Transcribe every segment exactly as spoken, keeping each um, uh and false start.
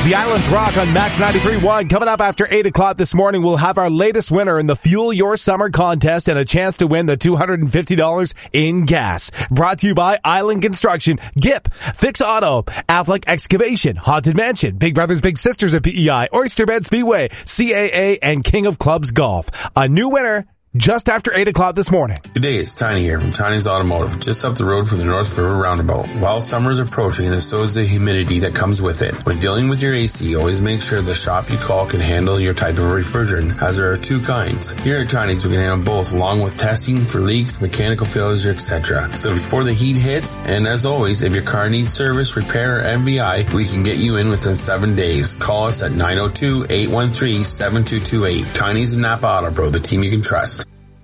The Islands Rock on Max ninety-three point one. Coming up after eight o'clock this morning, we'll have our latest winner in the Fuel Your Summer contest and a chance to win the two hundred fifty dollars in gas. Brought to you by Island Construction, G I P, Fix Auto, Affleck Excavation, Haunted Mansion, Big Brothers Big Sisters at P E I, Oyster Bed Speedway, C A A, and King of Clubs Golf. A new winner just after eight o'clock this morning. Good day, it's Tiny here from Tiny's Automotive, just up the road from the North River Roundabout. While summer is approaching, and so is the humidity that comes with it. When dealing with your A C, always make sure the shop you call can handle your type of refrigerant, as there are two kinds. Here at Tiny's, we can handle both, along with testing for leaks, mechanical failures, et cetera. So before the heat hits, and as always, if your car needs service, repair, or M V I, we can get you in within seven days. Call us at nine oh two, eight one three, seven two two eight. Tiny's and Napa Auto Pro, the team you can trust.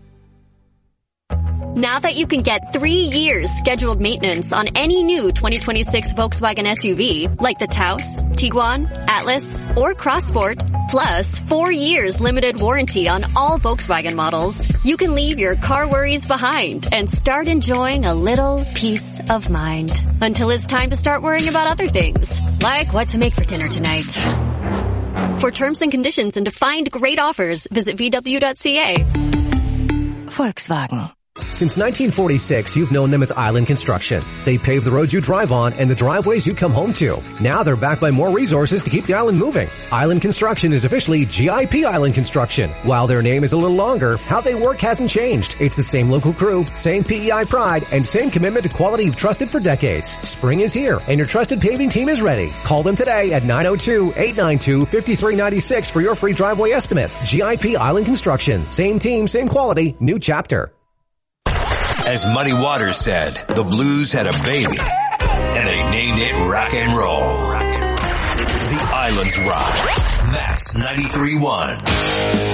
Now that you can get three years scheduled maintenance on any new twenty twenty-six Volkswagen S U V, like the Taos, Tiguan, Atlas, or Crossport, plus four years limited warranty on all Volkswagen models, you can leave your car worries behind and start enjoying a little peace of mind. Until it's time to start worrying about other things, like what to make for dinner tonight. For terms and conditions and to find great offers, visit V W dot C A. Volkswagen. Since nineteen forty-six, you've known them as Island Construction. They pave the roads you drive on and the driveways you come home to. Now they're backed by more resources to keep the island moving. Island Construction is officially G I P Island Construction. While their name is a little longer, how they work hasn't changed. It's the same local crew, same P E I pride, and same commitment to quality you've trusted for decades. Spring is here, and your trusted paving team is ready. Call them today at nine oh two, eight nine two, five three nine six for your free driveway estimate. G I P Island Construction. Same team, same quality, new chapter. As Muddy Waters said, the blues had a baby, and they named it rock and roll. The Islands Rock. Max ninety-three point one.